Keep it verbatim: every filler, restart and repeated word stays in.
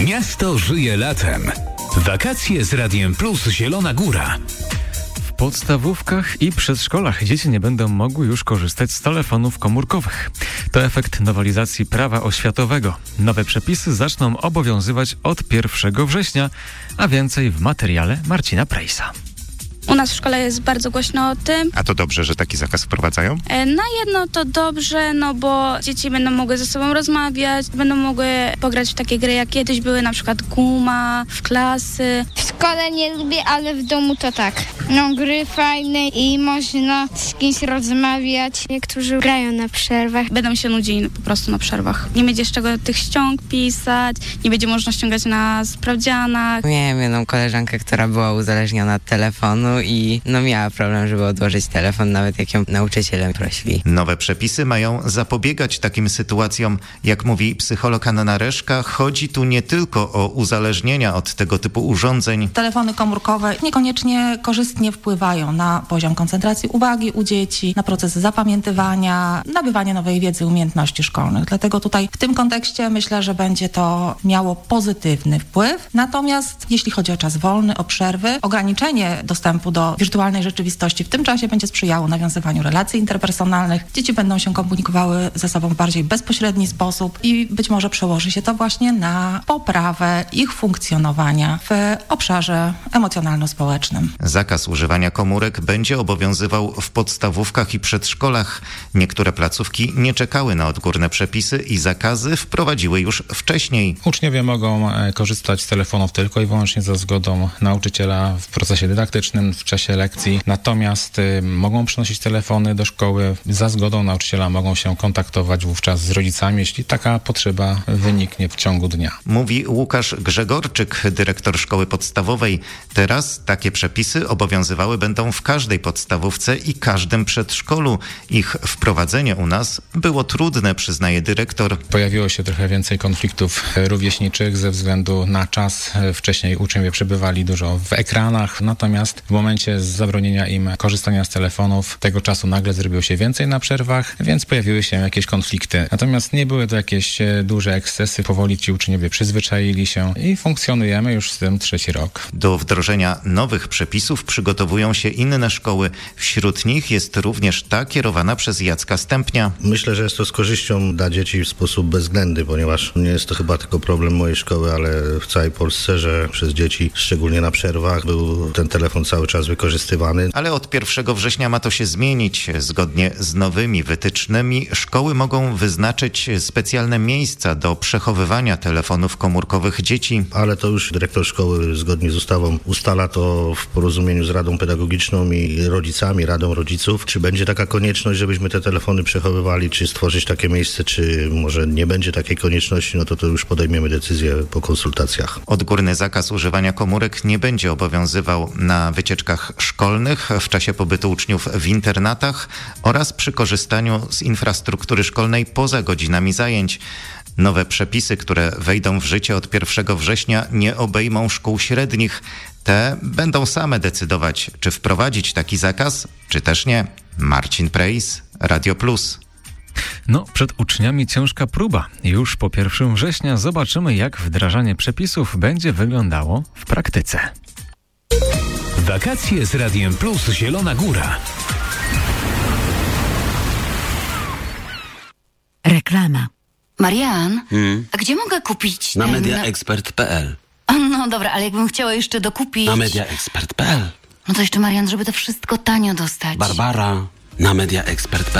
Miasto żyje latem. Wakacje z Radiem Plus Zielona Góra. W podstawówkach i przedszkolach dzieci nie będą mogły już korzystać z telefonów komórkowych. To efekt nowelizacji prawa oświatowego. Nowe przepisy zaczną obowiązywać od pierwszego września, a więcej w materiale Marcina Prejsa. U nas w szkole jest bardzo głośno o tym. A to dobrze, że taki zakaz wprowadzają? Na jedno to dobrze, no bo dzieci będą mogły ze sobą rozmawiać, będą mogły pograć w takie gry, jak kiedyś były, na przykład guma, w klasy. W szkole nie lubię, ale w domu to tak. No, gry fajne i można z kimś rozmawiać. Niektórzy grają na przerwach. Będą się nudzili po prostu na przerwach. Nie będzie z czego tych ściąg pisać, nie będzie można ściągać na sprawdzianach. Miałem jedną koleżankę, która była uzależniona od telefonu i no miała problem, żeby odłożyć telefon, nawet jak ją nauczyciele prosili. Nowe przepisy mają zapobiegać takim sytuacjom. Jak mówi psycholog Anna Reszka, chodzi tu nie tylko o uzależnienia od tego typu urządzeń. Telefony komórkowe niekoniecznie korzystnie wpływają na poziom koncentracji uwagi u dzieci, na proces zapamiętywania, nabywanie nowej wiedzy, umiejętności szkolnych. Dlatego tutaj w tym kontekście myślę, że będzie to miało pozytywny wpływ. Natomiast jeśli chodzi o czas wolny, o przerwy, ograniczenie dostępu do wirtualnej rzeczywistości w tym czasie będzie sprzyjało nawiązywaniu relacji interpersonalnych. Dzieci będą się komunikowały ze sobą w bardziej bezpośredni sposób i być może przełoży się to właśnie na poprawę ich funkcjonowania w obszarze emocjonalno-społecznym. Zakaz używania komórek będzie obowiązywał w podstawówkach i przedszkolach. Niektóre placówki nie czekały na odgórne przepisy i zakazy wprowadziły już wcześniej. Uczniowie mogą korzystać z telefonów tylko i wyłącznie za zgodą nauczyciela w procesie dydaktycznym, w czasie lekcji. Natomiast y, mogą przynosić telefony do szkoły. Za zgodą nauczyciela mogą się kontaktować wówczas z rodzicami, jeśli taka potrzeba wyniknie w ciągu dnia. Mówi Łukasz Grzegorczyk, dyrektor szkoły podstawowej. Teraz takie przepisy obowiązywały będą w każdej podstawówce i każdym przedszkolu. Ich wprowadzenie u nas było trudne, przyznaje dyrektor. Pojawiło się trochę więcej konfliktów rówieśniczych ze względu na czas. Wcześniej uczniowie przebywali dużo w ekranach, natomiast w momencie zabronienia im korzystania z telefonów, tego czasu nagle zrobiło się więcej na przerwach, więc pojawiły się jakieś konflikty. Natomiast nie były to jakieś duże ekscesy. Powoli ci uczniowie przyzwyczaili się i funkcjonujemy już z tym trzeci rok. Do wdrożenia nowych przepisów przygotowują się inne szkoły. Wśród nich jest również ta kierowana przez Jacka Stępnia. Myślę, że jest to z korzyścią dla dzieci w sposób bezwzględny, ponieważ nie jest to chyba tylko problem mojej szkoły, ale w całej Polsce, że przez dzieci, szczególnie na przerwach, był ten telefon cały czas wykorzystywany. Ale od pierwszego września ma to się zmienić. Zgodnie z nowymi wytycznymi szkoły mogą wyznaczyć specjalne miejsca do przechowywania telefonów komórkowych dzieci. Ale to już dyrektor szkoły zgodnie z ustawą ustala to w porozumieniu z Radą Pedagogiczną i rodzicami, Radą Rodziców. Czy będzie taka konieczność, żebyśmy te telefony przechowywali, czy stworzyć takie miejsce, czy może nie będzie takiej konieczności, no to to już podejmiemy decyzję po konsultacjach. Odgórny zakaz używania komórek nie będzie obowiązywał na wycieczkach szkolnych, w czasie pobytu uczniów w internatach oraz przy korzystaniu z infrastruktury szkolnej poza godzinami zajęć. Nowe przepisy, które wejdą w życie od pierwszego września, nie obejmą szkół średnich. Te będą same decydować, czy wprowadzić taki zakaz, czy też nie. Marcin Prejs, Radio Plus. No, przed uczniami ciężka próba. Już po pierwszego września zobaczymy, jak wdrażanie przepisów będzie wyglądało w praktyce. Wakacje z Radiem Plus Zielona Góra. Reklama. Marian, Hmm? a gdzie mogę kupić Na ten... mediaexpert kropka p l. No dobra, ale jakbym chciała jeszcze dokupić... Na mediaexpert kropka p l. No to jeszcze, Marian, żeby to wszystko tanio dostać. Barbara, na mediaexpert kropka p l.